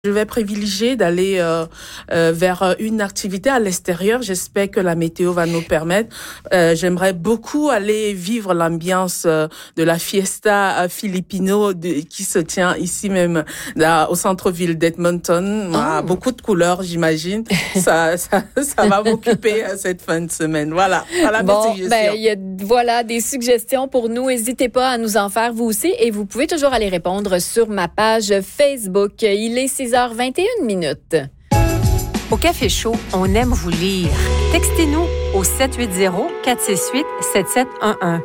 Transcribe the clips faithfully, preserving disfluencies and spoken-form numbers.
Je vais privilégier d'aller euh, euh, vers une activité à l'extérieur. J'espère que la météo va nous permettre. Euh, j'aimerais beaucoup aller vivre l'ambiance euh, de la fiesta filipino de, qui se tient ici même là, au centre-ville d'Edmonton. Oh. Ah, beaucoup de couleurs, j'imagine. ça, ça, ça va m'occuper euh, cette fin de semaine. Voilà. Voilà bon, mes suggestions. Ben, il y a voilà des suggestions pour nous. N'hésitez pas à nous en faire vous aussi et vous pouvez toujours aller répondre sur ma page Facebook. Il est six heures vingt et une minutes. Au Café Chaud, on aime vous lire. Textez-nous au sept huit zéro, quatre six huit, sept sept un un.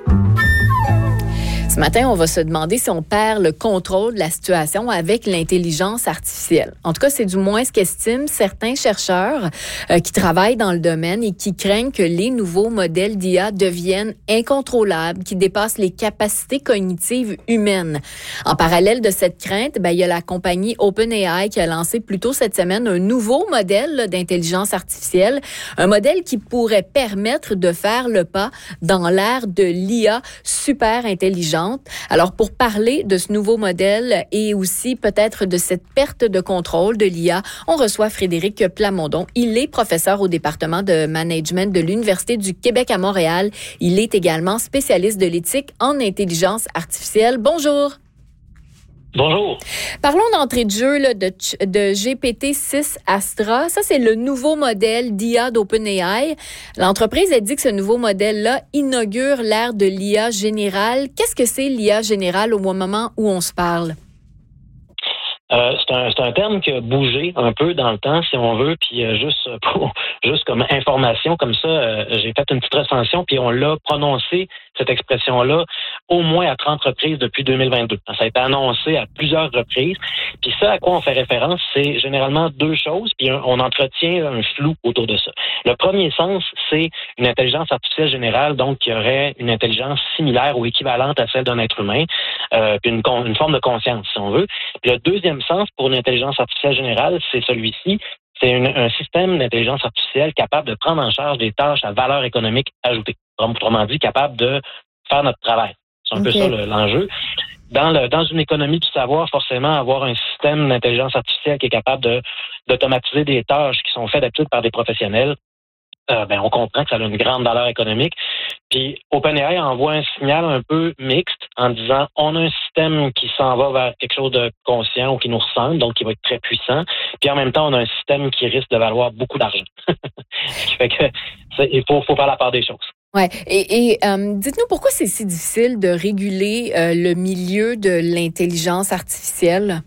Ce matin, on va se demander si on perd le contrôle de la situation avec l'intelligence artificielle. En tout cas, c'est du moins ce qu'estiment certains chercheurs euh, qui travaillent dans le domaine et qui craignent que les nouveaux modèles d'I A deviennent incontrôlables, qui dépassent les capacités cognitives humaines. En parallèle de cette crainte, ben, il y a la compagnie OpenAI qui a lancé plus tôt cette semaine un nouveau modèle là, d'intelligence artificielle, un modèle qui pourrait permettre de faire le pas dans l'ère de l'I A super intelligente. Alors, pour parler de ce nouveau modèle et aussi peut-être de cette perte de contrôle de l'I A, on reçoit Frédéric Plamondon. Il est professeur au département de management de l'Université du Québec à Montréal. Il est également spécialiste de l'éthique en intelligence artificielle. Bonjour. Bonjour. Parlons d'entrée de jeu là, de, de G P T six Astra. Ça, c'est le nouveau modèle d'I A d'OpenAI. L'entreprise a dit que ce nouveau modèle-là inaugure l'ère de l'I A générale. Qu'est-ce que c'est l'I A générale au moment où on se parle? Euh, c'est un c'est un terme qui a bougé un peu dans le temps, si on veut, puis euh, juste pour juste comme information, comme ça, euh, j'ai fait une petite recension, puis on l'a prononcé, cette expression-là, au moins à trente reprises depuis deux mille vingt-deux. Ça a été annoncé à plusieurs reprises. Puis ça, à quoi on fait référence, c'est généralement deux choses, puis un, on entretient un flou autour de ça. Le premier sens, c'est une intelligence artificielle générale, donc qui aurait une intelligence similaire ou équivalente à celle d'un être humain, euh, puis une, une forme de conscience, si on veut. Puis le deuxième sens pour une intelligence artificielle générale, c'est celui-ci. C'est une, un système d'intelligence artificielle capable de prendre en charge des tâches à valeur économique ajoutée. Autrement dit, capable de faire notre travail. C'est un okay. peu ça le, l'enjeu. Dans, le, dans une économie du savoir, forcément, avoir un système d'intelligence artificielle qui est capable de, d'automatiser des tâches qui sont faites d'habitude par des professionnels, euh, ben, on comprend que ça a une grande valeur économique. Puis OpenAI envoie un signal un peu mixte en disant on a un système qui s'en va vers quelque chose de conscient ou qui nous ressemble, donc qui va être très puissant. Puis en même temps, on a un système qui risque de valoir beaucoup d'argent. Ce qui fait que il faut, faut faire la part des choses. Ouais. Et, et euh, dites-nous pourquoi c'est si difficile de réguler euh, le milieu de l'intelligence artificielle?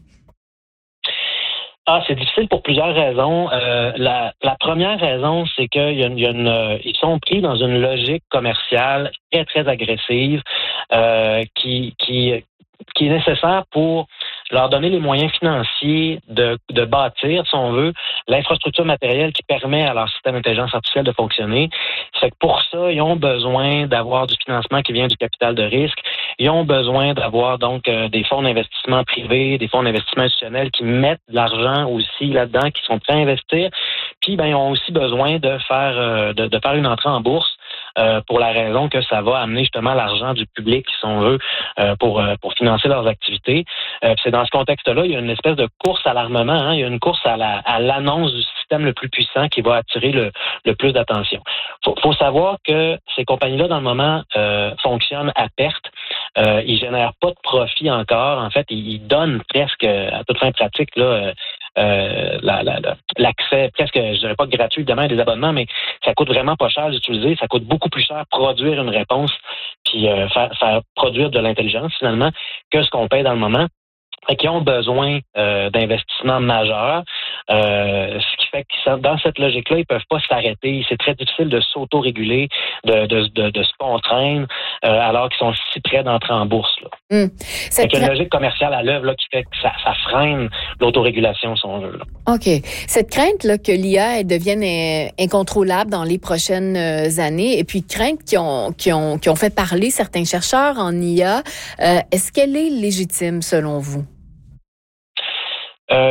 Ah, c'est difficile pour plusieurs raisons. Euh, la, la première raison, c'est qu'il y a, il y a une, euh, ils sont pris dans une logique commerciale très, très agressive euh, qui, qui, qui est nécessaire pour leur donner les moyens financiers de, de bâtir, si on veut, l'infrastructure matérielle qui permet à leur système d'intelligence artificielle de fonctionner. Fait que pour ça, ils ont besoin d'avoir du financement qui vient du capital de risque. Ils ont besoin d'avoir donc euh, des fonds d'investissement privés, des fonds d'investissement institutionnels qui mettent de l'argent aussi là-dedans, qui sont prêts à investir. Puis, ben, ils ont aussi besoin de faire euh, de, de faire une entrée en bourse. Euh, pour la raison que ça va amener justement l'argent du public, si on veut, euh, pour euh, pour financer leurs activités. Euh, c'est dans ce contexte-là, il y a une espèce de course à l'armement, hein, il y a une course à la à l'annonce du système le plus puissant qui va attirer le, le plus d'attention. Faut, faut savoir que ces compagnies-là, dans le moment, euh, fonctionnent à perte. Euh, ils génèrent pas de profit encore. En fait, ils, ils donnent presque, à toute fin pratique, là, euh, Euh, la, la, la, l'accès presque, je dirais pas gratuit, demain des abonnements, mais ça coûte vraiment pas cher d'utiliser. Ça coûte beaucoup plus cher produire une réponse puis euh, faire, faire produire de l'intelligence finalement que ce qu'on paye dans le moment. Et qui ont besoin euh, d'investissements majeurs, euh, ce qui fait que dans cette logique-là, ils peuvent pas s'arrêter. C'est très difficile de s'auto-réguler, de, de, de, de se contraindre, euh, alors qu'ils sont si près d'entrer en bourse. Là. Mmh. C'est une logique commerciale à l'œuvre là, qui fait que ça, ça freine l'autorégulation, si on veut. Là. OK. Cette crainte là, que l'I A devienne incontrôlable dans les prochaines années, et puis crainte qui ont, qui ont, qui ont fait parler certains chercheurs en I A, euh, est-ce qu'elle est légitime selon vous? Euh,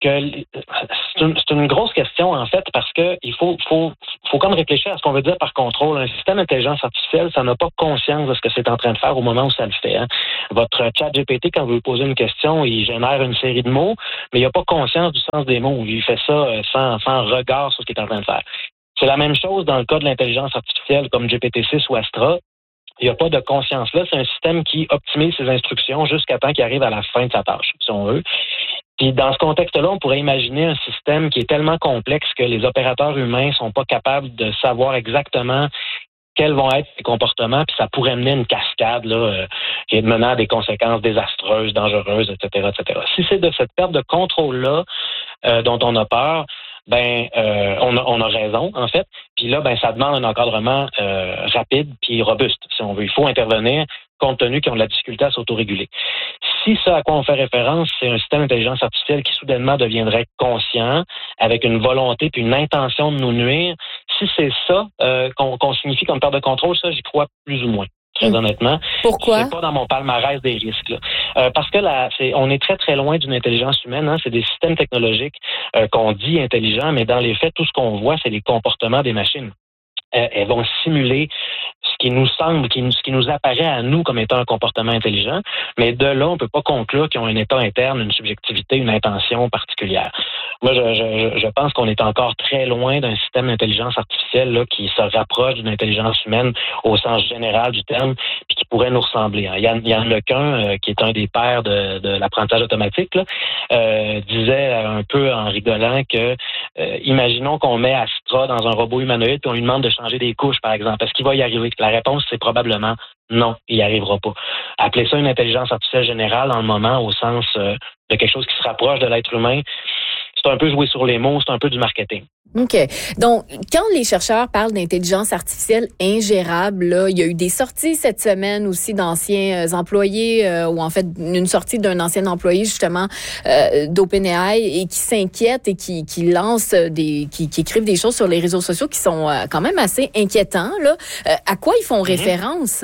que c'est une, c'est une grosse question, en fait, parce que il faut, faut, faut comme réfléchir à ce qu'on veut dire par contrôle. Un système d'intelligence artificielle, ça n'a pas conscience de ce que c'est en train de faire au moment où ça le fait. Hein. Votre chat G P T, quand vous lui posez une question, il génère une série de mots, mais il n'a pas conscience du sens des mots. Il fait ça sans, sans regard sur ce qu'il est en train de faire. C'est la même chose dans le cas de l'intelligence artificielle comme G P T six ou Astra. Il n'y a pas de conscience là. C'est un système qui optimise ses instructions jusqu'à temps qu'il arrive à la fin de sa tâche, si on veut. Puis dans ce contexte-là, on pourrait imaginer un système qui est tellement complexe que les opérateurs humains sont pas capables de savoir exactement quels vont être les comportements, puis ça pourrait mener une cascade là, euh, qui est menant à des conséquences désastreuses, dangereuses, et cetera, et cetera. Si c'est de cette perte de contrôle-là euh, dont on a peur, ben euh, on, a, on a raison, en fait. Puis là, ben ça demande un encadrement euh, rapide puis robuste, si on veut. Il faut intervenir compte tenu qu'ils ont de la difficulté à s'autoréguler. Si ce à quoi on fait référence, c'est un système d'intelligence artificielle qui soudainement deviendrait conscient, avec une volonté puis une intention de nous nuire, si c'est ça euh, qu'on, qu'on signifie comme perte de contrôle, ça, j'y crois plus ou moins. Très mmh. honnêtement. Pourquoi? C'est pas dans mon palmarès des risques. Là. Euh, parce que là, c'est, on est très, très loin d'une intelligence humaine. Hein. C'est des systèmes technologiques euh, qu'on dit intelligents, mais dans les faits, tout ce qu'on voit, c'est les comportements des machines. Euh, elles vont simuler ce qui nous semble, qui nous, ce qui nous apparaît à nous comme étant un comportement intelligent, mais de là, on peut pas conclure qu'ils ont un état interne, une subjectivité, une intention particulière. Moi, je, je, je pense qu'on est encore très loin d'un système d'intelligence artificielle là, qui se rapproche d'une intelligence humaine au sens général du terme, puis qui pourrait nous ressembler. Yann, Yann Lequin, euh, qui est un des pères de, de l'apprentissage automatique, là, euh, disait un peu en rigolant que, euh, imaginons qu'on met Astra dans un robot humanoïde, puis on lui demande de changer des couches, par exemple. Est-ce qu'il va y arriver? La réponse, c'est probablement non, il n'y arrivera pas. Appeler ça une intelligence artificielle générale, en le moment, au sens euh, de quelque chose qui se rapproche de l'être humain, c'est un peu jouer sur les mots, c'est un peu du marketing. OK. Donc, quand les chercheurs parlent d'intelligence artificielle ingérable, là, il y a eu des sorties cette semaine aussi d'anciens euh, employés, euh, ou en fait, une sortie d'un ancien employé, justement, euh, d'OpenAI, et qui s'inquiètent et qui, qui lancent des, qui, qui écrivent des choses sur les réseaux sociaux qui sont euh, quand même assez inquiétants, là. Euh, à quoi ils font mm-hmm. référence?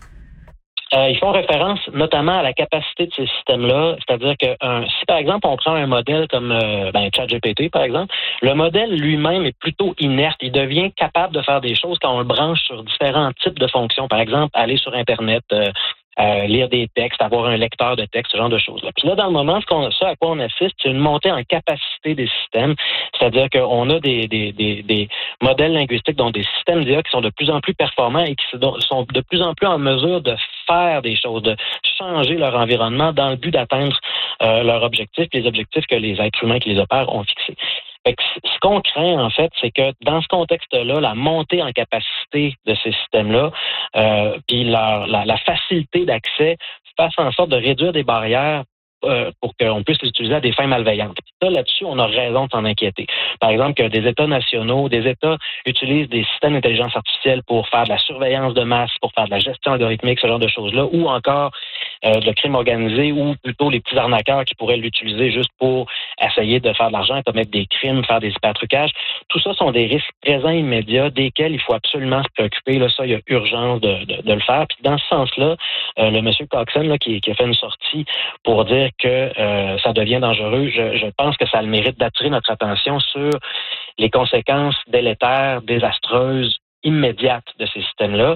Euh, ils font référence notamment à la capacité de ces systèmes-là, c'est-à-dire que un, si par exemple on prend un modèle comme euh, ben, ChatGPT par exemple, le modèle lui-même est plutôt inerte. Il devient capable de faire des choses quand on le branche sur différents types de fonctions. Par exemple, aller sur Internet, euh, euh, lire des textes, avoir un lecteur de texte, ce genre de choses-là. Puis là, dans le moment, ce, qu'on, ce à quoi on assiste, c'est une montée en capacité des systèmes, c'est-à-dire qu'on a des, des, des, des modèles linguistiques, donc des systèmes d'I A qui sont de plus en plus performants et qui sont de plus en plus en mesure de faire des choses, de changer leur environnement dans le but d'atteindre euh, leurs objectifs, les objectifs que les êtres humains qui les opèrent ont fixés. Fait que ce qu'on craint, en fait, c'est que dans ce contexte-là, la montée en capacité de ces systèmes-là, euh, puis leur, la, la facilité d'accès fasse en sorte de réduire des barrières euh, pour qu'on puisse l'utiliser à des fins malveillantes. Ça, là-dessus, on a raison de s'en inquiéter. Par exemple, que des États nationaux, des États utilisent des systèmes d'intelligence artificielle pour faire de la surveillance de masse, pour faire de la gestion algorithmique, ce genre de choses-là, ou encore euh, le crime organisé, ou plutôt les petits arnaqueurs qui pourraient l'utiliser juste pour essayer de faire de l'argent, commettre des crimes, faire des hypertrucages. Tout ça sont des risques présents immédiats desquels il faut absolument se préoccuper. Là, ça, il y a urgence de, de, de le faire. Puis dans ce sens-là, euh, le monsieur Coxon là, qui, qui a fait une sortie pour dire que euh, ça devient dangereux, je, je pense que ça a le mérite d'attirer notre attention sur les conséquences délétères, désastreuses, immédiates de ces systèmes-là,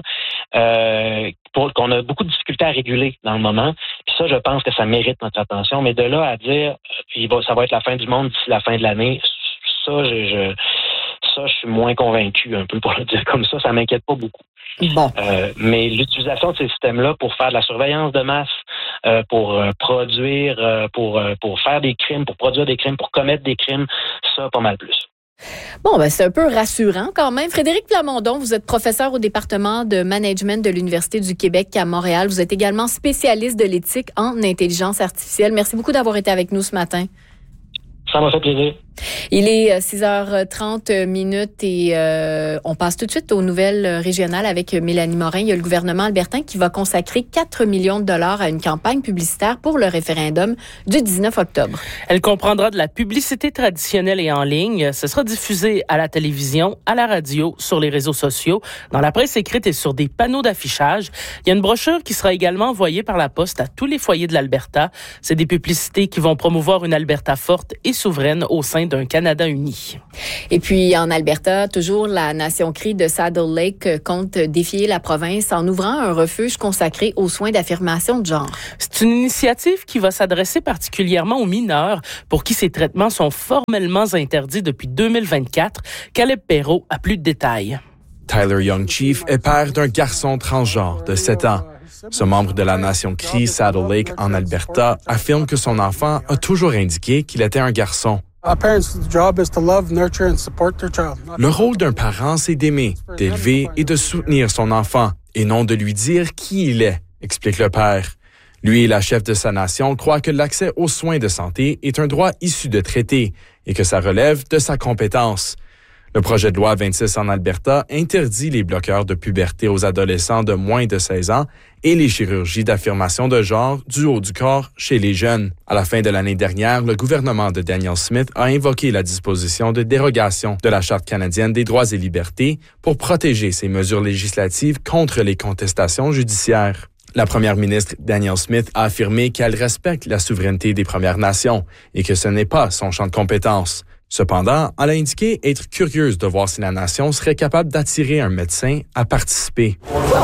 euh, pour, qu'on a beaucoup de difficultés à réguler dans le moment. Puis ça, je pense que ça mérite notre attention. Mais de là à dire il va, ça va être la fin du monde d'ici la fin de l'année, ça, je, je, ça, je suis moins convaincu un peu pour le dire comme ça. Ça m'inquiète pas beaucoup. Bon. Euh, mais l'utilisation de ces systèmes-là pour faire de la surveillance de masse, euh, pour euh, produire, euh, pour, euh, pour faire des crimes, pour produire des crimes, pour commettre des crimes, ça, pas mal plus. Bon, ben c'est un peu rassurant quand même. Frédéric Plamondon, vous êtes professeur au département de management de l'Université du Québec à Montréal. Vous êtes également spécialiste de l'éthique en intelligence artificielle. Merci beaucoup d'avoir été avec nous ce matin. Ça m'a fait plaisir. Il est six heures trente minutes et euh, on passe tout de suite aux nouvelles régionales avec Mélanie Morin. Il y a le gouvernement albertain qui va consacrer quatre millions de dollars à une campagne publicitaire pour le référendum du dix-neuf octobre. Elle comprendra de la publicité traditionnelle et en ligne. Ce sera diffusé à la télévision, à la radio, sur les réseaux sociaux, dans la presse écrite et sur des panneaux d'affichage. Il y a une brochure qui sera également envoyée par la poste à tous les foyers de l'Alberta. C'est des publicités qui vont promouvoir une Alberta forte et souveraine au sein d'un Canada uni. Et puis en Alberta, toujours la Nation Cree de Saddle Lake compte défier la province en ouvrant un refuge consacré aux soins d'affirmation de genre. C'est une initiative qui va s'adresser particulièrement aux mineurs pour qui ces traitements sont formellement interdits depuis deux mille vingt-quatre. Caleb Perrault a plus de détails. Tyler Young Chief est père d'un garçon transgenre de sept ans. Ce membre de la Nation Cree Saddle Lake en Alberta affirme que son enfant a toujours indiqué qu'il était un garçon. Le rôle d'un parent, c'est d'aimer, d'élever et de soutenir son enfant, et non de lui dire qui il est, explique le père. Lui et la chef de sa nation croient que l'accès aux soins de santé est un droit issu de traités et que ça relève de sa compétence. Le projet de loi vingt-six en Alberta interdit les bloqueurs de puberté aux adolescents de moins de seize ans et les chirurgies d'affirmation de genre du haut du corps chez les jeunes. À la fin de l'année dernière, le gouvernement de Danielle Smith a invoqué la disposition de dérogation de la Charte canadienne des droits et libertés pour protéger ces mesures législatives contre les contestations judiciaires. La première ministre Danielle Smith a affirmé qu'elle respecte la souveraineté des Premières Nations et que ce n'est pas son champ de compétences. Cependant, elle a indiqué être curieuse de voir si la nation serait capable d'attirer un médecin à participer.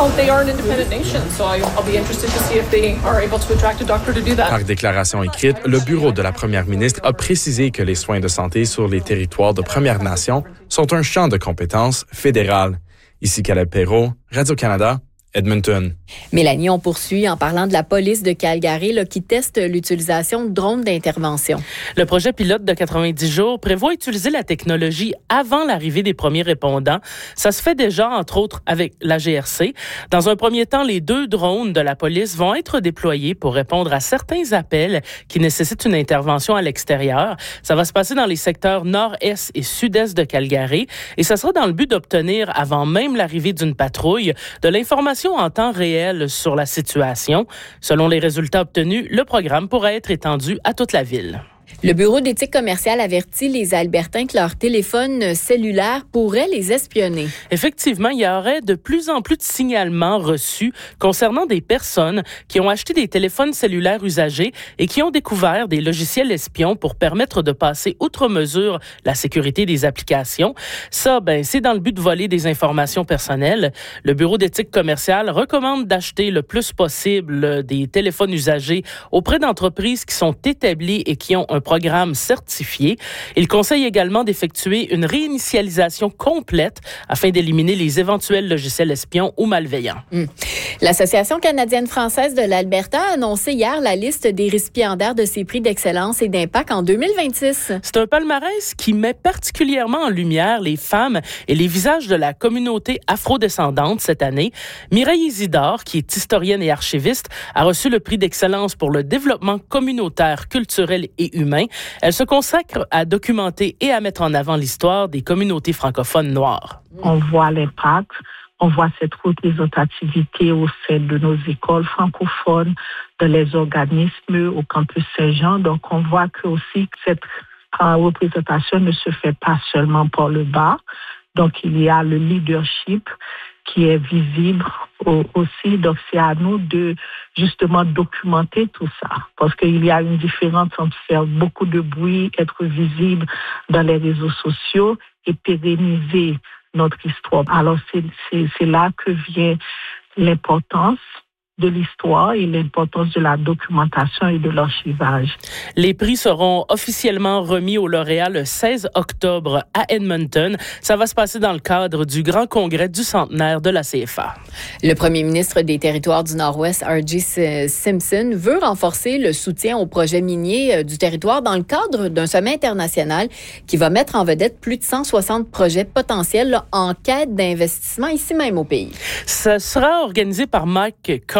Par déclaration écrite, le bureau de la première ministre a précisé que les soins de santé sur les territoires de Premières Nations sont un champ de compétences fédéral. Ici Caleb Perrault, Radio-Canada, Edmonton. Mélanie, on poursuit en parlant de la police de Calgary là, qui teste l'utilisation de drones d'intervention. Le projet pilote de quatre-vingt-dix jours prévoit utiliser la technologie avant l'arrivée des premiers répondants. Ça se fait déjà, entre autres, avec la G R C. Dans un premier temps, les deux drones de la police vont être déployés pour répondre à certains appels qui nécessitent une intervention à l'extérieur. Ça va se passer dans les secteurs nord-est et sud-est de Calgary et ça sera dans le but d'obtenir, avant même l'arrivée d'une patrouille, de l'information en temps réel sur la situation. Selon les résultats obtenus, le programme pourrait être étendu à toute la ville. Le Bureau d'éthique commerciale avertit les Albertains que leur téléphone cellulaire pourrait les espionner. Effectivement, il y aurait de plus en plus de signalements reçus concernant des personnes qui ont acheté des téléphones cellulaires usagés et qui ont découvert des logiciels espions pour permettre de passer outre mesure la sécurité des applications. Ça, ben, c'est dans le but de voler des informations personnelles. Le Bureau d'éthique commerciale recommande d'acheter le plus possible des téléphones usagés auprès d'entreprises qui sont établies et qui ont un programme certifié. Il conseille également d'effectuer une réinitialisation complète afin d'éliminer les éventuels logiciels espions ou malveillants. Mmh. L'Association canadienne-française de l'Alberta a annoncé hier la liste des récipiendaires de ses prix d'excellence et d'impact en deux mille vingt-six. C'est un palmarès qui met particulièrement en lumière les femmes et les visages de la communauté afrodescendante cette année. Mireille Isidore, qui est historienne et archiviste, a reçu le prix d'excellence pour le développement communautaire, culturel et humain. Elle se consacre à documenter et à mettre en avant l'histoire des communautés francophones noires. On voit l'impact, on voit cette représentativité au sein de nos écoles francophones, de les organismes au campus Saint-Jean. Donc, on voit que aussi cette représentation ne se fait pas seulement par le bas. Donc, il y a le leadership qui est visible aussi. Donc, c'est à nous de justement documenter tout ça. Parce qu'il y a une différence entre faire beaucoup de bruit, être visible dans les réseaux sociaux et pérenniser notre histoire. Alors, c'est, c'est, c'est là que vient l'importance de l'histoire et l'importance de la documentation et de l'archivage. Les prix seront officiellement remis aux lauréats le seize octobre à Edmonton. Ça va se passer dans le cadre du grand congrès du centenaire de la C F A. Le premier ministre des Territoires du Nord-Ouest, R J Simpson, veut renforcer le soutien aux projets miniers du territoire dans le cadre d'un sommet international qui va mettre en vedette plus de cent soixante projets potentiels là, en quête d'investissement ici même au pays. Ça sera organisé par Mike Carr,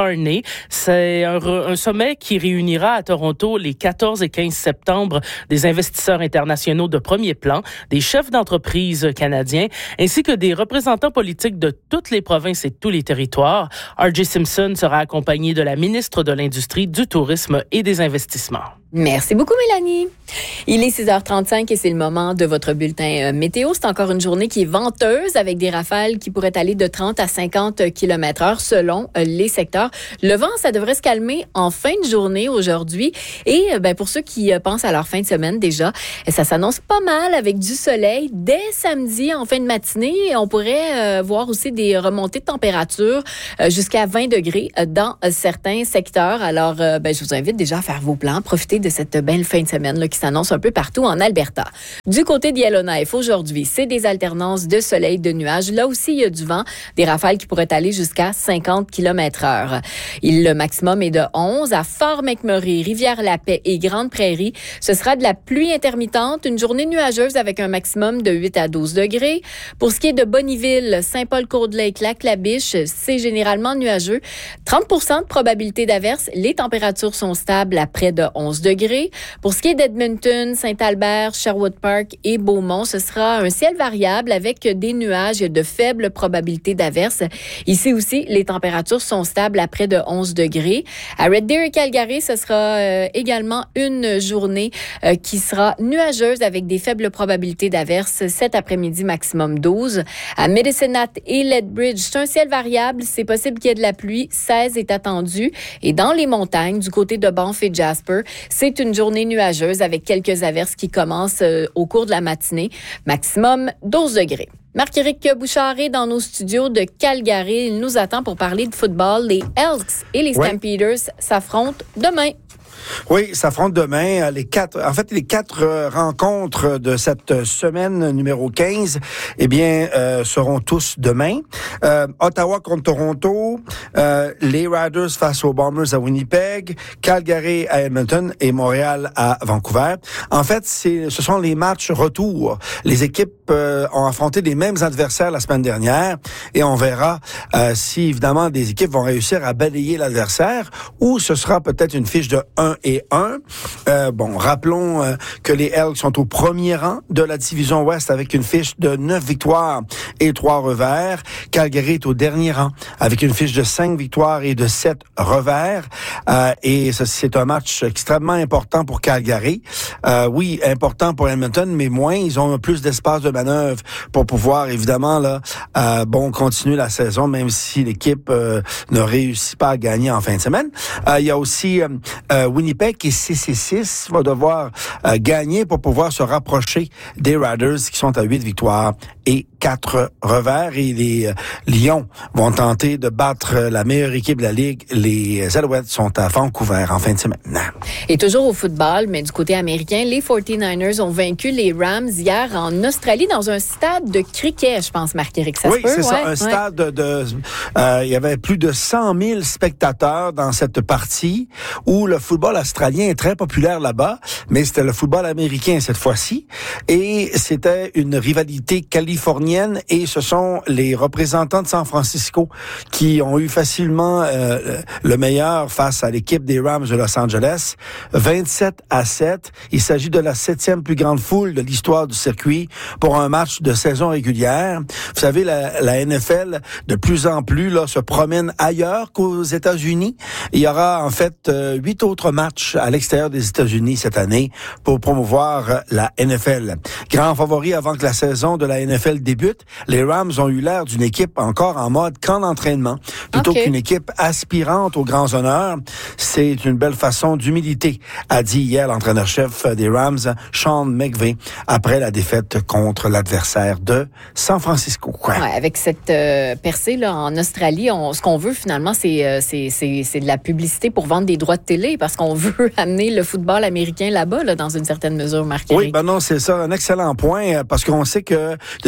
Carney. C'est un, un sommet qui réunira à Toronto les quatorze et quinze septembre des investisseurs internationaux de premier plan, des chefs d'entreprise canadiens, ainsi que des représentants politiques de toutes les provinces et de tous les territoires. R J Simpson sera accompagné de la ministre de l'Industrie, du Tourisme et des Investissements. Merci beaucoup, Mélanie. Il est six heures trente-cinq et c'est le moment de votre bulletin météo. C'est encore une journée qui est venteuse avec des rafales qui pourraient aller de trente à cinquante kilomètres heure selon les secteurs. Le vent, ça devrait se calmer en fin de journée aujourd'hui. Et ben, pour ceux qui pensent à leur fin de semaine déjà, ça s'annonce pas mal avec du soleil. Dès samedi, en fin de matinée, on pourrait euh, voir aussi des remontées de température euh, jusqu'à vingt degrés dans euh, certains secteurs. Alors, euh, ben, je vous invite déjà à faire vos plans, profiter de cette belle fin de semaine là, qui s'annonce un peu partout en Alberta. Du côté de Yellowknife, aujourd'hui, c'est des alternances de soleil, de nuages. Là aussi, il y a du vent, des rafales qui pourraient aller jusqu'à cinquante kilomètres heure. Il, le maximum est de onze à Fort-McMurray, Rivière-la-Paix et Grande-Prairie. Ce sera de la pluie intermittente, une journée nuageuse avec un maximum de huit à douze degrés. Pour ce qui est de Bonnyville, Saint-Paul-Cold-Lake, Lac-La-Biche, c'est généralement nuageux. trente pour cent de probabilité d'averse. Les températures sont stables à près de onze degrés. Pour ce qui est d'Edmonton, Saint-Albert, Sherwood Park et Beaumont, ce sera un ciel variable avec des nuages de faible probabilité d'averse. Ici aussi, les températures sont stables à près de onze degrés. À Red Deer et Calgary, ce sera euh, également une journée euh, qui sera nuageuse avec des faibles probabilités d'averse. Cet après-midi, maximum douze. À Medicine Hat et Lethbridge, c'est un ciel variable. C'est possible qu'il y ait de la pluie. seize est attendu. Et dans les montagnes, du côté de Banff et Jasper, c'est une journée nuageuse avec quelques averses qui commencent euh, au cours de la matinée. Maximum douze degrés. Marc-Éric Bouchard est dans nos studios de Calgary. Il nous attend pour parler de football. Les Elks et les Stampeders oui. s'affrontent demain. Oui, s'affrontent demain. Les quatre, en fait, les quatre euh, rencontres de cette semaine numéro quinze, eh bien, euh, seront tous demain. Euh, Ottawa contre Toronto, euh, les Riders face aux Bombers à Winnipeg, Calgary à Edmonton et Montréal à Vancouver. En fait, c'est, ce sont les matchs retour. Les équipes euh, ont affronté les mêmes adversaires la semaine dernière et on verra euh, si, évidemment, des équipes vont réussir à balayer l'adversaire ou ce sera peut-être une fiche de un et un. Euh, bon, rappelons euh, que les Elks sont au premier rang de la division Ouest avec une fiche de neuf victoires et trois revers. Calgary est au dernier rang avec une fiche de cinq victoires et de sept revers. Euh, et ça, c'est un match extrêmement important pour Calgary. Euh, oui, important pour Edmonton, mais moins. Ils ont plus d'espace de manœuvre pour pouvoir, évidemment, là, euh, bon, continuer la saison, même si l'équipe euh, ne réussit pas à gagner en fin de semaine. Euh, il y a aussi euh, Winnipeg qui est six et six, va devoir euh, gagner pour pouvoir se rapprocher des Riders qui sont à huit victoires et quatre revers. Et les euh, Lions vont tenter de battre la meilleure équipe de la Ligue. Les Alouettes sont à Vancouver en fin de semaine. Et toujours au football, mais du côté américain, les forty-niners ont vaincu les Rams hier en Australie dans un stade de cricket, je pense, Marc-Éric. Ça oui, se peut, c'est ouais, ça, un ouais. stade de... de euh, il y avait plus de cent mille spectateurs dans cette partie où le football australien est très populaire là-bas, mais c'était le football américain cette fois-ci. Et c'était une rivalité californienne et ce sont les représentants de San Francisco qui ont eu facilement euh, le meilleur face à l'équipe des Rams de Los Angeles. vingt-sept à sept. Il s'agit de la septième plus grande foule de l'histoire du circuit pour un match de saison régulière. Vous savez, la, la N F L, de plus en plus, là, se promène ailleurs qu'aux États-Unis. Il y aura, en fait, euh, huit autres matchs à l'extérieur des États-Unis cette année pour promouvoir la N F L. Grand favori avant que la saison de la N F L débute, les Rams ont eu l'air d'une équipe encore en mode camp d'entraînement, plutôt okay. qu'une équipe aspirante aux grands honneurs. C'est une belle façon d'humilité, a dit hier l'entraîneur-chef des Rams, Sean McVay, après la défaite contre l'adversaire de San Francisco. Ouais, avec cette euh, percée là en Australie, on, ce qu'on veut finalement, c'est, euh, c'est, c'est, c'est de la publicité pour vendre des droits de télé, parce qu'on veut amener le football américain là-bas, là, dans une certaine mesure, Marc-Éric. Oui, ben non, c'est ça, un excellent point, parce qu'on sait que depuis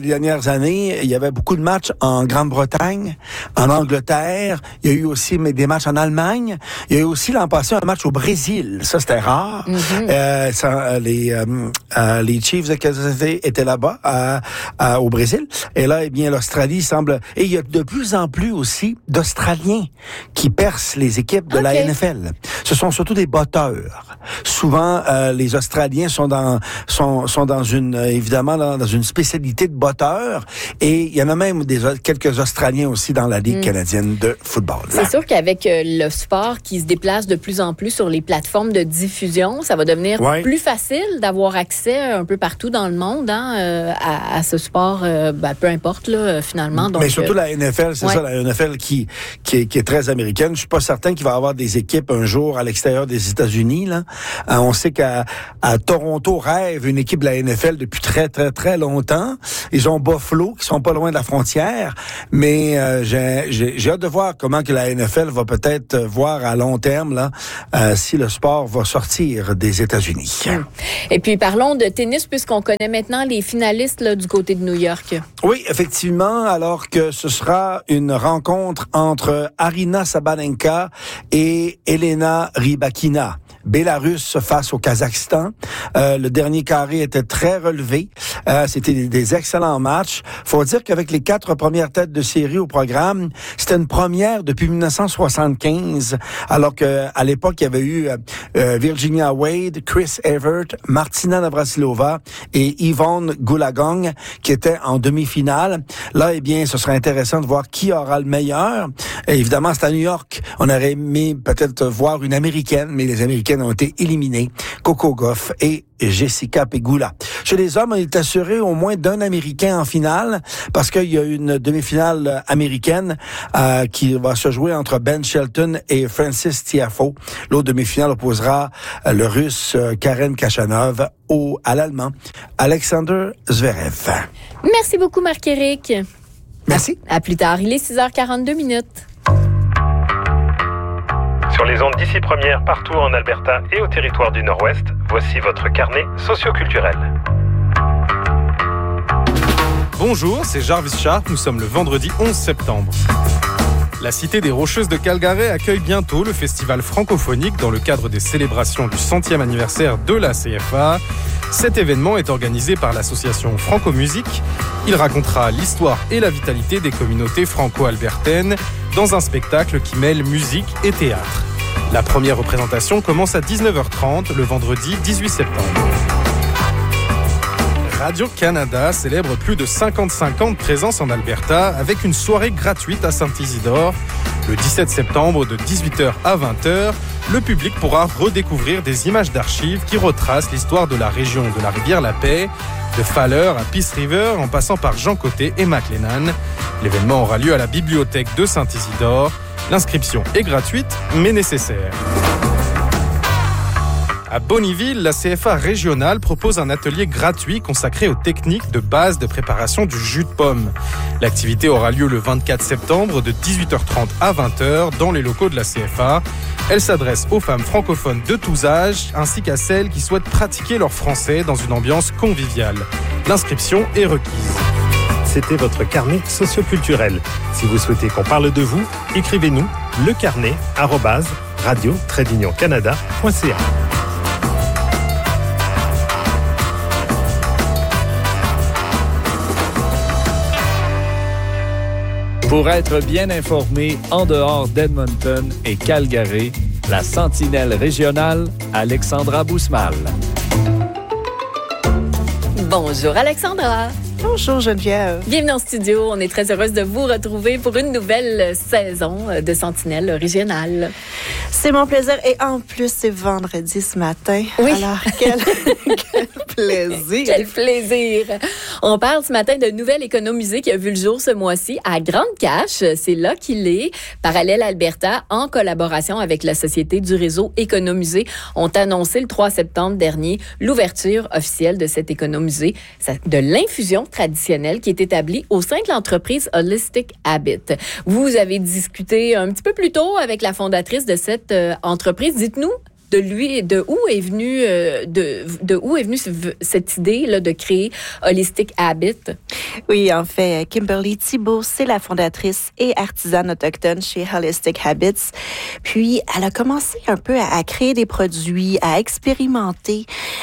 les dernières années, il y avait beaucoup de matchs en Grande-Bretagne, en Angleterre. Il y a eu aussi mais, des matchs en Allemagne. Il y a eu aussi l'an passé un match au Brésil. Ça, c'était rare. Mm-hmm. Euh, ça, les, euh, euh, les Chiefs de Kansas City étaient là-bas, à, à, au Brésil. Et là, eh bien, l'Australie semble... Et il y a de plus en plus aussi d'Australiens qui percent les équipes de okay. la N F L. Ce sont surtout des botteurs. Souvent, euh, les Australiens sont dans sont sont dans une évidemment dans, dans une spécialité de botteur, et il y en a même des quelques Australiens aussi dans la Ligue mm. canadienne de football. C'est sûr qu'avec euh, le sport qui se déplace de plus en plus sur les plateformes de diffusion, ça va devenir ouais. plus facile d'avoir accès un peu partout dans le monde hein, euh, à, à ce sport, euh, ben, peu importe là, finalement. Donc, mais surtout la N F L, c'est ouais. ça, la N F L qui qui est, qui est très américaine. Je suis pas certain qu'il va y avoir des équipes un jour à l'extérieur des États-Unis. Là, euh, on sait qu'à à Toronto rêve une équipe de la N F L depuis très très très longtemps. Ils ont Buffalo qui sont pas loin de la frontière, mais euh, j'ai, j'ai j'ai hâte de voir comment que la N F L va peut-être voir à long terme là euh, si le sport va sortir des États-Unis. Et puis parlons de tennis puisqu'on connaît maintenant les finalistes là, du côté de New York. Oui, effectivement, alors que ce sera une rencontre entre Aryna Sabalenka et Elena Rybakina. Bélarus face au Kazakhstan. Euh, le dernier carré était très relevé. Euh, c'était des, des excellents matchs. Faut dire qu'avec les quatre premières têtes de série au programme, c'était une première depuis dix-neuf cent soixante-quinze, alors que à l'époque, il y avait eu euh, Virginia Wade, Chris Evert, Martina Navratilova et Yvonne Goolagong qui étaient en demi-finale. Là, eh bien, ce serait intéressant de voir qui aura le meilleur. Et évidemment, c'est à New York. On aurait aimé peut-être voir une Américaine, mais les Américaines ont été éliminées. Coco Gauff et Jessica Pegula. Chez les hommes, il est assuré au moins d'un Américain en finale parce qu'il y a une demi-finale américaine euh, qui va se jouer entre Ben Shelton et Francis Tiafoe. L'autre demi-finale opposera euh, le Russe euh, Karen Khachanov au, à l'Allemand Alexander Zverev. Merci beaucoup, Marc-Éric. Merci. À, à plus tard. Il est six heures quarante-deux minutes. Sur les ondes d'ici première, partout en Alberta et au territoire du Nord-Ouest, voici votre carnet socioculturel. Bonjour, c'est Jarvis Sharp, nous sommes le vendredi onze septembre. La cité des Rocheuses de Calgary accueille bientôt le festival francophonique dans le cadre des célébrations du centième anniversaire de la C F A. Cet événement est organisé par l'association Franco-Musique. Il racontera l'histoire et la vitalité des communautés franco-albertaines dans un spectacle qui mêle musique et théâtre. La première représentation commence à dix-neuf heures trente le vendredi dix-huit septembre. Radio-Canada célèbre plus de cinquante-cinq ans de présence en Alberta avec une soirée gratuite à Saint-Isidore. Le dix-sept septembre de dix-huit heures à vingt heures, le public pourra redécouvrir des images d'archives qui retracent l'histoire de la région de la Rivière-la-Paix, de Fowler à Peace River en passant par Jean Côté et McLennan. L'événement aura lieu à la bibliothèque de Saint-Isidore. L'inscription est gratuite mais nécessaire. À Bonnyville, la C F A régionale propose un atelier gratuit consacré aux techniques de base de préparation du jus de pomme. L'activité aura lieu le vingt-quatre septembre de dix-huit heures trente à vingt heures dans les locaux de la C F A. Elle s'adresse aux femmes francophones de tous âges ainsi qu'à celles qui souhaitent pratiquer leur français dans une ambiance conviviale. L'inscription est requise. C'était votre carnet socioculturel. Si vous souhaitez qu'on parle de vous, écrivez-nous lecarnet arobase radio tiret union canada point c a. Pour être bien informé en dehors d'Edmonton et Calgary, la sentinelle régionale, Alexandra Boussemal. Bonjour Alexandra. Bonjour Geneviève. Bienvenue en studio. On est très heureuse de vous retrouver pour une nouvelle saison de Sentinelle régionale. C'est mon plaisir. Et en plus, c'est vendredi ce matin. Oui. Alors, quel, quel plaisir. Quel plaisir. On parle ce matin de Nouvelle Économusée qui a vu le jour ce mois-ci à Grande-Cache. C'est là qu'il est. Parallèle Alberta, en collaboration avec la Société du réseau Économusée, ont annoncé le trois septembre dernier l'ouverture officielle de cet économusée, de l'infusion traditionnelle qui est établie au sein de l'entreprise Holistic Habit. Vous avez discuté un petit peu plus tôt avec la fondatrice de cette euh, entreprise. Dites-nous de lui, de où est venue, euh, de, de où est venue cette idée là, de créer Holistic Habit? Oui, en fait, Kimberly Thibault, c'est la fondatrice et artisane autochtone chez Holistic Habits. Puis, elle a commencé un peu à, à créer des produits, à expérimenter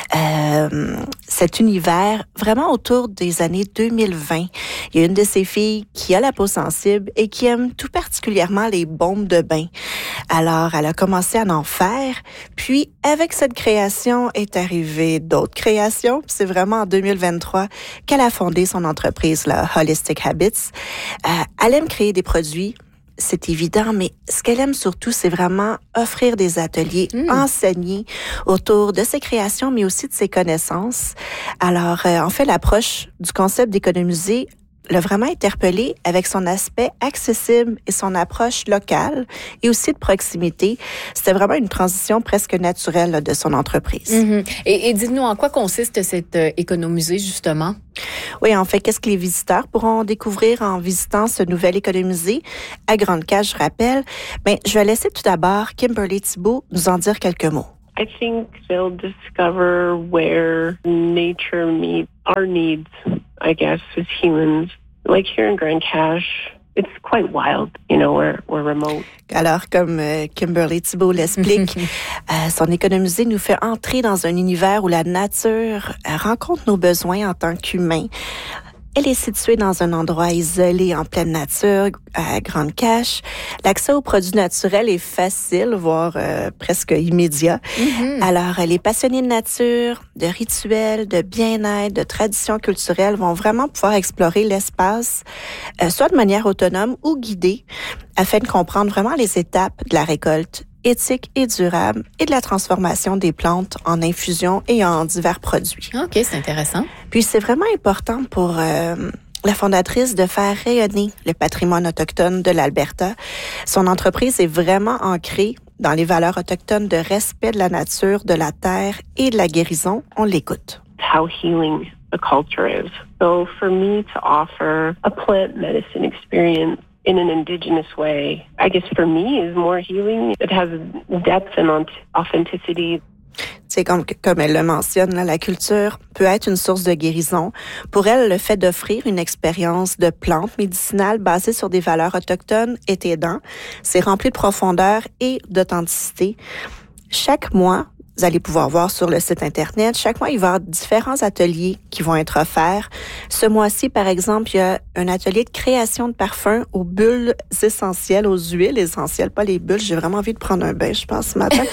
euh, cet univers vraiment autour des années deux mille vingt. Il y a une de ses filles qui a la peau sensible et qui aime tout particulièrement les bombes de bain. Alors, elle a commencé à en faire. Puis, avec cette création est arrivée d'autres créations. C'est vraiment en deux mille vingt-trois qu'elle a fondé son entreprise, la Holistic Habits. Euh, elle aime créer des produits, c'est évident, mais ce qu'elle aime surtout, c'est vraiment offrir des ateliers, mmh. enseigner autour de ses créations, mais aussi de ses connaissances. Alors, euh, en fait, l'approche du concept d'économiser l'a vraiment interpellée avec son aspect accessible et son approche locale et aussi de proximité. C'était vraiment une transition presque naturelle là, de son entreprise. Mm-hmm. Et, et dites-nous, en quoi consiste cette euh, économisée, justement? Oui, en fait, qu'est-ce que les visiteurs pourront découvrir en visitant ce nouvel économisé à Grande Cache, je rappelle? Bien, je vais laisser tout d'abord Kimberly Thibault nous en dire quelques mots. I think they'll discover where nature meets our needs, I guess, as humans. Like here in Grande Cache, it's quite wild, you know, we're, we're remote. Alors, comme euh, Kimberly Thibault l'explique, euh, son économisé nous fait entrer dans un univers où la nature euh, rencontre nos besoins en tant qu'humains. Elle est située dans un endroit isolé en pleine nature, à Grande Cache. L'accès aux produits naturels est facile, voire euh, presque immédiat. Mm-hmm. Alors, les passionnés de nature, de rituels, de bien-être, de traditions culturelles vont vraiment pouvoir explorer l'espace, euh, soit de manière autonome ou guidée, afin de comprendre vraiment les étapes de la récolte éthique et durable et de la transformation des plantes en infusion et en divers produits. OK, c'est intéressant. Puis c'est vraiment important pour euh, la fondatrice de faire rayonner le patrimoine autochtone de l'Alberta. Son entreprise est vraiment ancrée dans les valeurs autochtones de respect de la nature, de la terre et de la guérison. On l'écoute. How healing the culture is. So for me to offer a plant medicine experience in an indigenous way, I guess for me is more healing. It has depth and authenticity. C'est comme, comme elle le mentionne, là, la culture peut être une source de guérison. Pour elle, le fait d'offrir une expérience de plantes médicinales basée sur des valeurs autochtones est aidant. C'est rempli de profondeur et d'authenticité. Chaque mois, vous allez pouvoir voir sur le site Internet, chaque mois, il va y avoir différents ateliers qui vont être offerts. Ce mois-ci, par exemple, il y a un atelier de création de parfums aux bulles essentielles, aux huiles essentielles, pas les bulles. J'ai vraiment envie de prendre un bain, je pense, ce matin.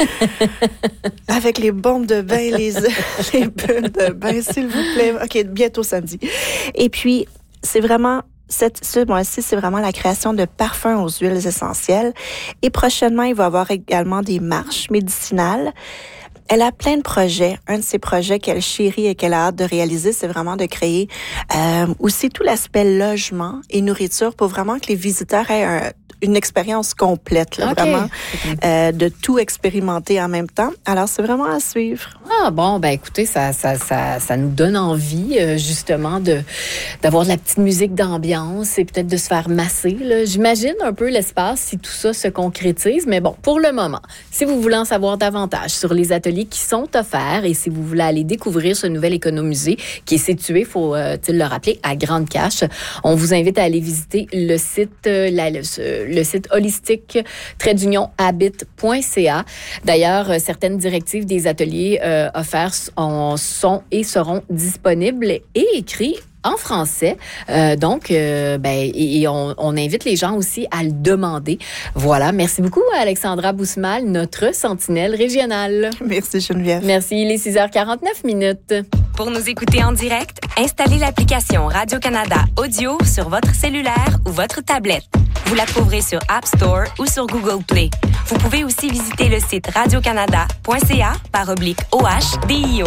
Avec les bombes de bain, les, les bulles de bain, s'il vous plaît. OK, bientôt samedi. Et puis, c'est vraiment... Cette, ce mois-ci, c'est vraiment la création de parfums aux huiles essentielles. Et prochainement, il va y avoir également des marches médicinales. Elle a plein de projets. Un de ces projets qu'elle chérit et qu'elle a hâte de réaliser, c'est vraiment de créer euh, aussi tout l'aspect logement et nourriture pour vraiment que les visiteurs aient un, une expérience complète, là, okay. vraiment, euh, de tout expérimenter en même temps. Alors, c'est vraiment à suivre. Ah bon, ben écoutez, ça, ça, ça, ça nous donne envie, euh, justement, de d'avoir de la petite musique d'ambiance et peut-être de se faire masser, là. J'imagine un peu l'espace si tout ça se concrétise, mais bon, pour le moment, si vous voulez en savoir davantage sur les ateliers qui sont offerts et si vous voulez aller découvrir ce nouvel économusée qui est situé, faut-il le rappeler, à Grande Cache, on vous invite à aller visiter le site, euh, la, le, le site holistique trait d'union habit point c a. D'ailleurs, certaines directives des ateliers euh, offerts en, sont et seront disponibles et écrits en français. Euh, donc, euh, ben, et, et on, on invite les gens aussi à le demander. Voilà. Merci beaucoup, Alexandra Boussemal, notre sentinelle régionale. Merci, Geneviève. Merci. Il est six heures quarante-neuf minutes. Pour nous écouter en direct, installez l'application Radio-Canada Audio sur votre cellulaire ou votre tablette. Vous la trouverez sur App Store ou sur Google Play. Vous pouvez aussi visiter le site radio canada point c a par oblique O H D I O.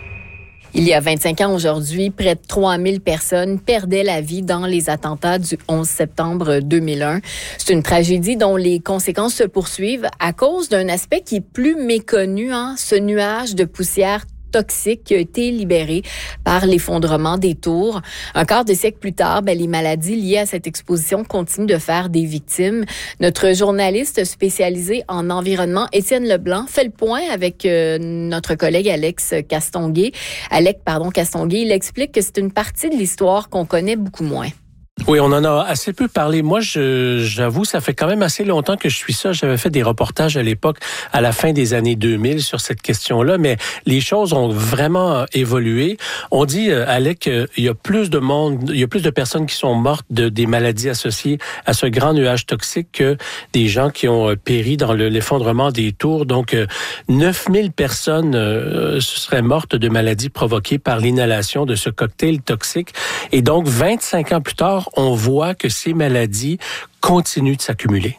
Il y a vingt-cinq ans aujourd'hui, près de trois mille personnes perdaient la vie dans les attentats du onze septembre deux mille un. C'est une tragédie dont les conséquences se poursuivent à cause d'un aspect qui est plus méconnu, hein, ce nuage de poussière toxique qui a été libéré par l'effondrement des tours. Un quart de siècle plus tard, ben, les maladies liées à cette exposition continuent de faire des victimes. Notre journaliste spécialisé en environnement, Étienne Leblanc, fait le point avec euh, notre collègue Alex Castonguay. Alex, pardon, Castonguay, il explique que c'est une partie de l'histoire qu'on connaît beaucoup moins. Oui, on en a assez peu parlé. Moi, je, j'avoue, ça fait quand même assez longtemps que je suis ça. J'avais fait des reportages à l'époque, à la fin des années deux mille, sur cette question-là, mais les choses ont vraiment évolué. On dit, Alec, qu'il y a plus de monde, il y a plus de personnes qui sont mortes de des maladies associées à ce grand nuage toxique que des gens qui ont péri dans le, l'effondrement des tours. Donc, neuf mille personnes euh, seraient mortes de maladies provoquées par l'inhalation de ce cocktail toxique. Et donc, vingt-cinq ans plus tard, on voit que ces maladies continuent de s'accumuler.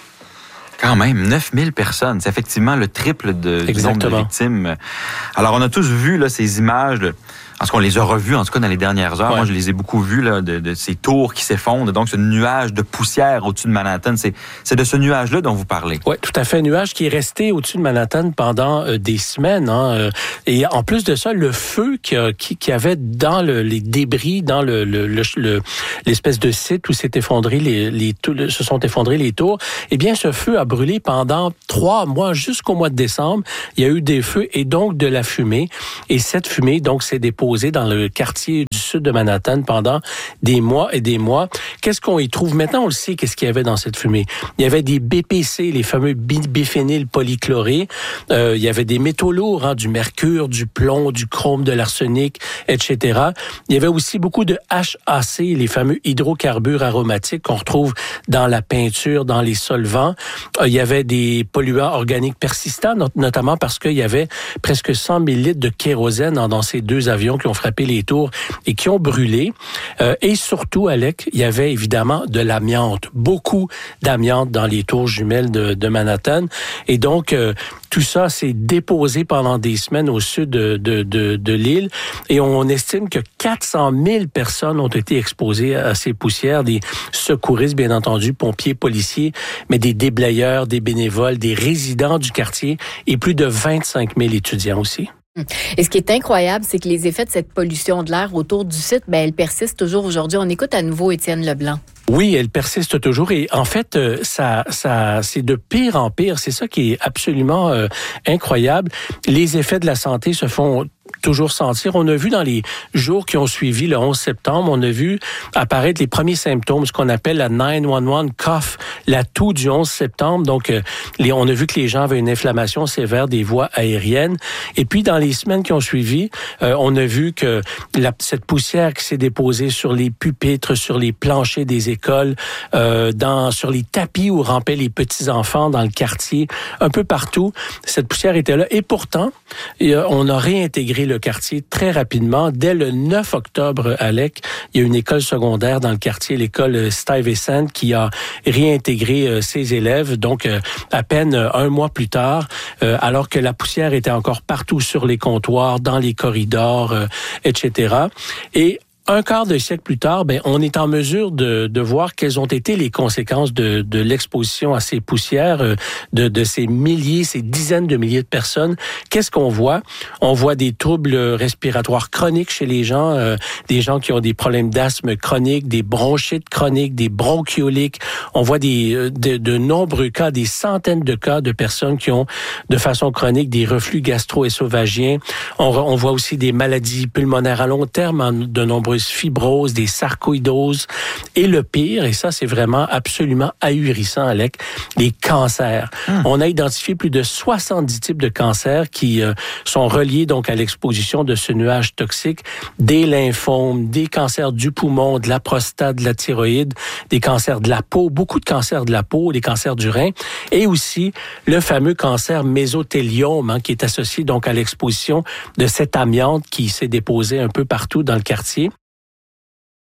Quand même, neuf mille personnes. C'est effectivement le triple de, du nombre de victimes. Alors, on a tous vu là, ces images de... En tout cas, on les a revues, en tout cas, dans les dernières heures. Ouais. Moi, je les ai beaucoup vues, là, de, de ces tours qui s'effondrent. Donc, ce nuage de poussière au-dessus de Manhattan, c'est, c'est de ce nuage-là dont vous parlez. Oui, tout à fait. Un nuage qui est resté au-dessus de Manhattan pendant euh, des semaines. Hein, euh, et en plus de ça, le feu qu'il y, qui, qui avait dans le, les débris, dans le, le, le, le l'espèce de site où s'est effondré les, les, les, se sont effondrés les tours, eh bien, ce feu a brûlé pendant trois mois, jusqu'au mois de décembre. Il y a eu des feux et donc de la fumée. Et cette fumée, donc, s'est déposée dans le quartier du sud de Manhattan pendant des mois et des mois. Qu'est-ce qu'on y trouve? Maintenant, on le sait, qu'est-ce qu'il y avait dans cette fumée. Il y avait des B P C, les fameux biphényl polychlorés. Euh, il y avait des métaux lourds, hein, du mercure, du plomb, du chrome, de l'arsenic, et cetera. Il y avait aussi beaucoup de H A C, les fameux hydrocarbures aromatiques qu'on retrouve dans la peinture, dans les solvants. Euh, il y avait des polluants organiques persistants, not- notamment parce qu'il y avait presque cent mille litres de kérosène dans, dans ces deux avions qui ont frappé les tours et qui ont brûlé. Euh, et surtout, Alec, il y avait évidemment de l'amiante, beaucoup d'amiante dans les tours jumelles de, de Manhattan. Et donc, euh, tout ça s'est déposé pendant des semaines au sud de, de, de, de l'île. Et on estime que quatre cent mille personnes ont été exposées à ces poussières, des secouristes, bien entendu, pompiers, policiers, mais des déblayeurs, des bénévoles, des résidents du quartier et plus de vingt-cinq mille étudiants aussi. Et ce qui est incroyable, c'est que les effets de cette pollution de l'air autour du site, ben, elles persistent toujours aujourd'hui. On écoute à nouveau Étienne Leblanc. Oui, elle persiste toujours et en fait, ça, ça, c'est de pire en pire. C'est ça qui est absolument euh, incroyable. Les effets de la santé se font toujours sentir. On a vu dans les jours qui ont suivi le onze septembre, on a vu apparaître les premiers symptômes, ce qu'on appelle la neuf un un cough, la toux du onze septembre. Donc, euh, les, on a vu que les gens avaient une inflammation sévère des voies aériennes. Et puis, dans les semaines qui ont suivi, euh, on a vu que la, cette poussière qui s'est déposée sur les pupitres, sur les planchers des écoles, euh, dans, sur les tapis où rampaient les petits-enfants dans le quartier, un peu partout, cette poussière était là. Et pourtant, euh, on a réintégré le quartier très rapidement. Dès le neuf octobre, Alec, il y a une école secondaire dans le quartier, l'école Stuyvesant, qui a réintégré euh, ses élèves. Donc, euh, à peine euh, un mois plus tard, euh, alors que la poussière était encore partout sur les comptoirs, dans les corridors, euh, et cetera. Et un quart de siècle plus tard, ben, on est en mesure de, de voir quelles ont été les conséquences de, de l'exposition à ces poussières, de, de ces milliers, ces dizaines de milliers de personnes. Qu'est-ce qu'on voit? On voit des troubles respiratoires chroniques chez les gens, euh, des gens qui ont des problèmes d'asthme chronique, des bronchites chroniques, des bronchioliques. On voit des, de, de nombreux cas, des centaines de cas de personnes qui ont de façon chronique des reflux gastro-ésophagiens. On, on voit aussi des maladies pulmonaires à long terme, de nombreux fibroses, des sarcoïdoses. Et le pire, et ça c'est vraiment absolument ahurissant, Alec, les cancers. Hum. On a identifié plus de soixante-dix types de cancers qui euh, sont reliés donc à l'exposition de ce nuage toxique, des lymphomes, des cancers du poumon, de la prostate, de la thyroïde, des cancers de la peau, beaucoup de cancers de la peau, des cancers du rein, et aussi le fameux cancer mésothéliome, hein, qui est associé donc à l'exposition de cette amiante qui s'est déposée un peu partout dans le quartier.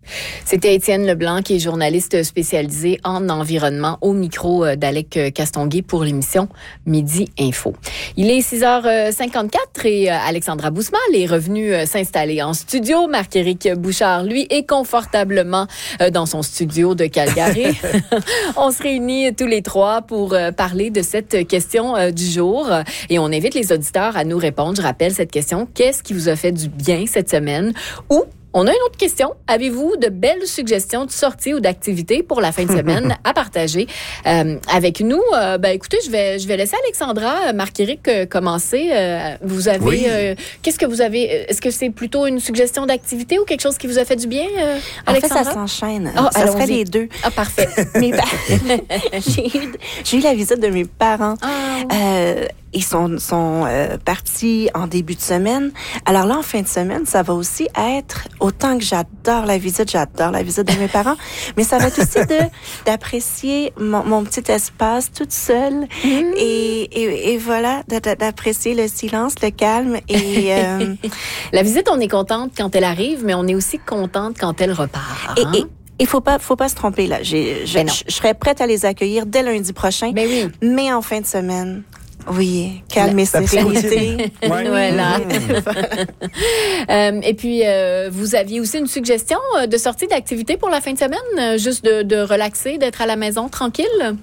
C'était Étienne Leblanc, qui est journaliste spécialisé en environnement, au micro d'Alec Castonguay pour l'émission Midi Info. Il est six heures cinquante-quatre et Alexandra Boussemal est revenue s'installer en studio. Marc-Éric Bouchard, lui, est confortablement dans son studio de Calgary. On se réunit tous les trois pour parler de cette question du jour et on invite les auditeurs à nous répondre. Je rappelle cette question: qu'est-ce qui vous a fait du bien cette semaine? Ou on a une autre question. Avez-vous de belles suggestions de sorties ou d'activités pour la fin de semaine à partager euh, avec nous? Euh, ben, écoutez, je vais, je vais laisser Alexandra, Marc-Éric euh, commencer. Euh, vous avez, oui. euh, qu'est-ce que vous avez? Est-ce que c'est plutôt une suggestion d'activité ou quelque chose qui vous a fait du bien, euh, Alexandra? En fait, ça s'enchaîne. Oh, ça serait les deux. Ah, parfait. Mes pa- j'ai, eu, j'ai eu la visite de mes parents. Ah, oui. euh, Ils sont, sont euh, partis en début de semaine. Alors là, en fin de semaine, ça va aussi être, autant que j'adore la visite, j'adore la visite de mes parents, mais ça va être aussi de, d'apprécier mon, mon petit espace toute seule mmh. et, et, et voilà, d'apprécier le silence, le calme. Et euh... La visite, on est contente quand elle arrive, mais on est aussi contente quand elle repart. Et, hein? et, Il faut pas, faut pas se tromper là. J'ai, je, je, je serais prête à les accueillir dès lundi prochain. Ben oui. Mais en fin de semaine, oui, calme et sérénité. Voilà. euh, et puis, euh, vous aviez aussi une suggestion de sortie d'activité pour la fin de semaine, juste de, de relaxer, d'être à la maison tranquille?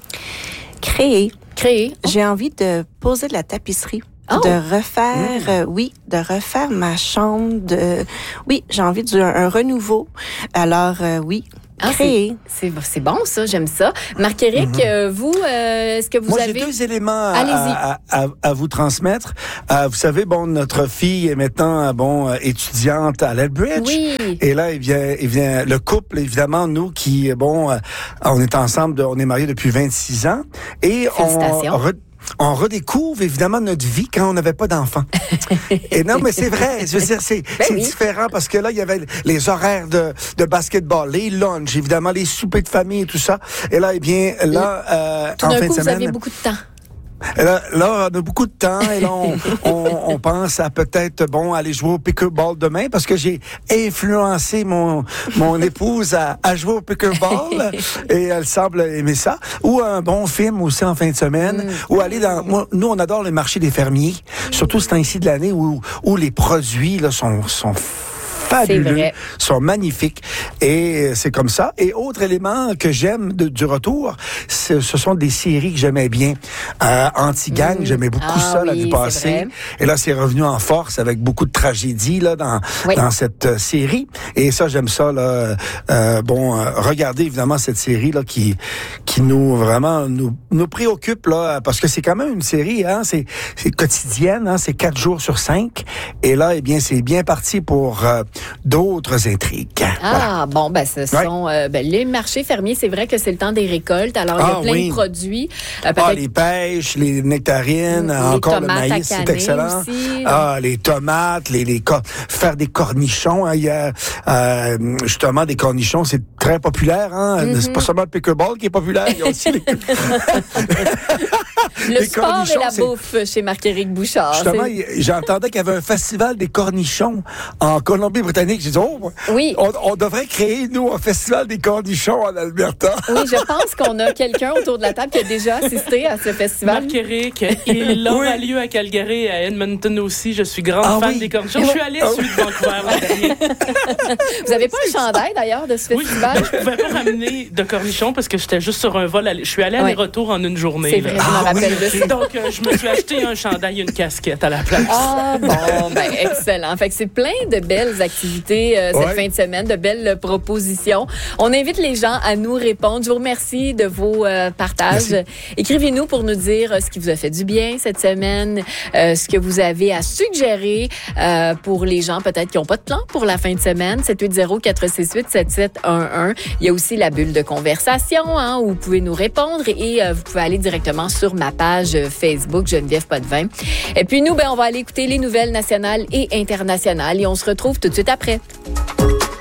Créer. Créer. Oh. J'ai envie de poser de la tapisserie. Oh. De refaire, mmh. euh, oui, de refaire ma chambre. De, oui, j'ai envie d'un un renouveau. Alors, euh, oui. Ah, c'est, c'est, c'est bon, ça, j'aime ça. Marc-Éric, mm-hmm. euh, vous, euh, est-ce que vous Moi, avez... Moi, j'ai deux éléments à, à, à, à vous transmettre. Euh, vous savez, bon, notre fille est maintenant, bon, étudiante à Lethbridge. Oui. Et là, il vient, il vient, le couple, évidemment, nous qui, bon, euh, on est ensemble, de, on est mariés depuis vingt-six ans. Et Félicitations. on... Re, On redécouvre évidemment notre vie quand on n'avait pas d'enfants. Et non, mais c'est vrai. Je veux dire, c'est, ben c'est oui. différent parce que là, il y avait les horaires de, de basketball, les lunchs, évidemment, les soupers de famille et tout ça. Et là, eh bien, là, euh, tout en d'un fin coup, de semaine, vous avez beaucoup de temps. Et là, là, on a beaucoup de temps et là, on, on, on pense à peut-être, bon, aller jouer au pickleball demain parce que j'ai influencé mon, mon épouse à, à jouer au pickleball et elle semble aimer ça. Ou un bon film aussi en fin de semaine. Mm. Ou aller dans, moi, nous, on adore le marché des fermiers, surtout ce temps-ci de l'année où, où les produits, là, sont, sont fabuleux, sont magnifiques. Et c'est comme ça. Et autre élément que j'aime de, du retour, ce sont des séries que j'aimais bien. Euh, Anti-gang, mmh. j'aimais beaucoup ah, ça oui, l'année passée. Et là, c'est revenu en force avec beaucoup de tragédie là dans oui. dans cette euh, série. Et ça, j'aime ça là. Euh, bon, euh, regardez évidemment cette série là qui qui nous vraiment nous nous préoccupe là parce que c'est quand même une série hein. C'est c'est quotidienne hein. C'est quatre jours sur cinq. Et là, eh bien, c'est bien parti pour euh, d'autres intrigues. Ah, voilà. Bon, ben, ce sont ouais. euh, ben, les marchés fermiers. C'est vrai que c'est le temps des récoltes. Alors, il y a ah, plein oui. de produits. Euh, ah, les pêches, les nectarines, les encore le maïs, c'est excellent. Aussi. Ah, les tomates, les, les cor- faire des cornichons. Hein, il y a euh, justement des cornichons, c'est très populaire. Hein. Mm-hmm. C'est pas seulement le pickleball qui est populaire, il y a aussi les... Le les sport et la bouffe chez Marc-Éric Bouchard. Justement, c'est... j'entendais qu'il y avait un festival des cornichons en Colombie-Britannique. J'ai dit, oh, oui. on, on devrait créer, nous, un festival des cornichons en Alberta. Oui, je pense qu'on a quelqu'un autour de la table qui a déjà assisté à ce festival. Marc-Éric, il aura oui. lieu à Calgary et à Edmonton aussi. Je suis grande ah, fan oui. des cornichons. Je suis allée à celui de Vancouver l'an dernier. Vous n'avez pas un chandail, d'ailleurs, de ce festival? Oui, je ne pouvais pas ramener de cornichons parce que j'étais juste sur un vol. Je suis allée aller-retour en une journée. C'est vrai, là. Je me rappelle oui. de ça. Donc, euh, je me suis acheté un chandail et une casquette à la place. Ah, bon, ben, excellent. Fait que c'est plein de belles activités euh, cette ouais. fin de semaine, de belles propositions. On invite les gens à nous répondre. Je vous remercie de vos euh, partages. Merci. Écrivez-nous pour nous dire euh, ce qui vous a fait du bien cette semaine, euh, ce que vous avez à suggérer euh, pour les gens peut-être qui n'ont pas de plan pour la fin de semaine. sept huit zéro, quatre six huit, sept sept un un. Il y a aussi la bulle de conversation hein, où vous pouvez nous répondre et euh, vous pouvez aller directement sur ma page Facebook Geneviève Potvin. Et puis nous, ben, on va aller écouter les nouvelles nationales et internationales et on se retrouve tout de suite après.